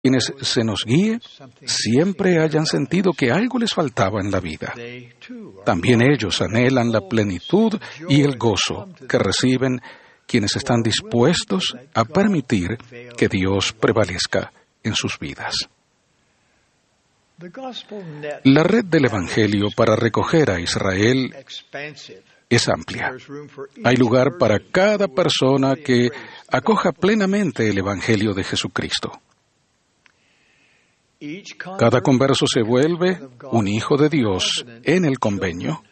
quienes se nos guíe siempre hayan sentido que algo les faltaba en la vida. También ellos anhelan la plenitud y el gozo que reciben quienes están dispuestos a permitir que Dios prevalezca en sus vidas. La red del Evangelio para recoger a Israel es amplia. Hay lugar para cada persona que acoja plenamente el Evangelio de Jesucristo. Cada converso se vuelve un hijo de Dios en el convenio